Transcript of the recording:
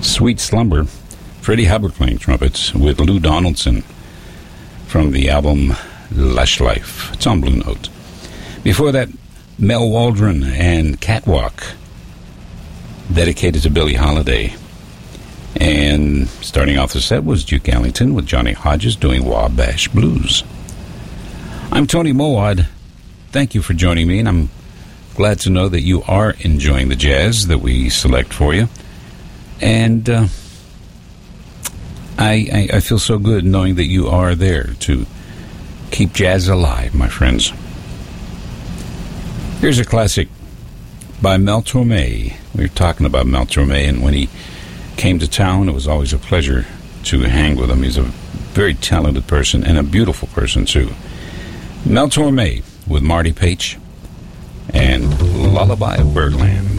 Sweet Slumber, Freddie Hubbard playing trumpets with Lou Donaldson from the album Lush Life. It's on Blue Note. Before that, Mel Waldron and Catwalk, dedicated to Billie Holiday. And starting off the set was Duke Ellington with Johnny Hodges doing Wabash Blues. I'm Tony Mowad. Thank you for joining me, and I'm glad to know that you are enjoying the jazz that we select for you. And I feel so good knowing that you are there to keep jazz alive, my friends. Here's a classic by Mel Torme. We were talking about Mel Torme, and when he came to town, it was always a pleasure to hang with him. He's a very talented person and a beautiful person, too. Mel Torme with Marty Paich and Lullaby of Birdland.